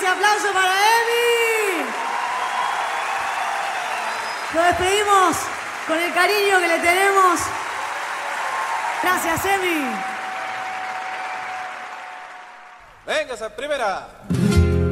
ese aplauso para Emi. Lo despedimos con el cariño que le tenemos. Gracias, Emi. Venga, esa primera.